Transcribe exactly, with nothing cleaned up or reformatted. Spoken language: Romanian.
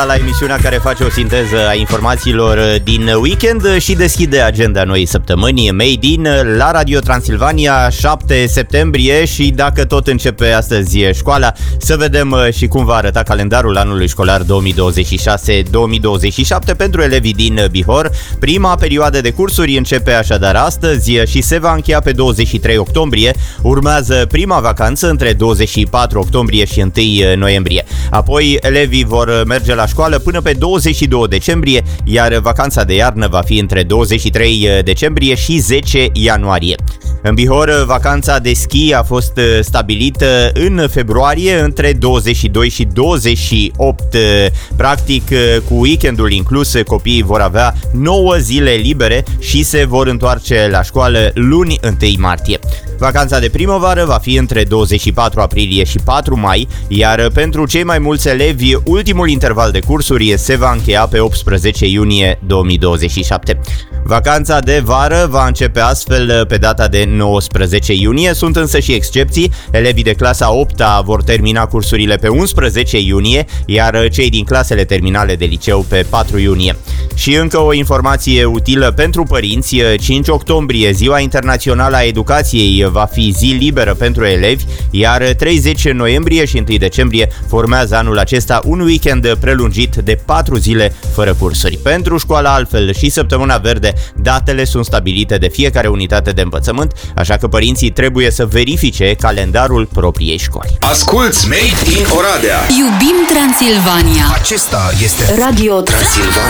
La emisiunea care face o sinteză a informațiilor din weekend și deschide agenda noii săptămâni Made in la Radio Transilvania, șapte septembrie. Și dacă tot începe astăzi școala, să vedem și cum va arăta calendarul anului școlar două mii douăzeci și șase două mii douăzeci și șapte pentru elevii din Bihor. Prima perioadă de cursuri începe așadar astăzi și se va încheia pe douăzeci și trei octombrie. Urmează prima vacanță între douăzeci și patru octombrie și unu noiembrie. Apoi elevii vor merge la școală până pe douăzeci și doi decembrie, iar vacanța de iarnă va fi între douăzeci și trei decembrie și zece ianuarie. În Bihor, vacanța de schi a fost stabilită în februarie între douăzeci și doi și douăzeci și opt. Practic, cu weekendul inclus, copiii vor avea nouă zile libere și se vor întoarce la școală luni întâi martie. Vacanța de primăvară va fi între douăzeci și patru aprilie și patru mai, iar pentru cei mai mulți elevi, ultimul interval de cursuri se va încheia pe optsprezece iunie două mii douăzeci și șapte. Vacanța de vară va începe astfel pe data de nouăsprezece iunie, sunt însă și excepții. Elevii de clasa a opta vor termina cursurile pe unsprezece iunie, iar cei din clasele terminale de liceu pe patru iunie. Și încă o informație utilă pentru părinți: cinci octombrie, Ziua Internațională a Educației, va fi zi liberă pentru elevi, iar treizeci noiembrie și întâi decembrie formează anul acesta un weekend prelungit de patru zile fără cursuri. Pentru școala altfel și săptămâna verde, datele sunt stabilite de fiecare unitate de învățământ, așa că părinții trebuie să verifice calendarul propriei școli. Asculți Made in Oradea. Iubim Transilvania. Acesta este Radio Transilvania.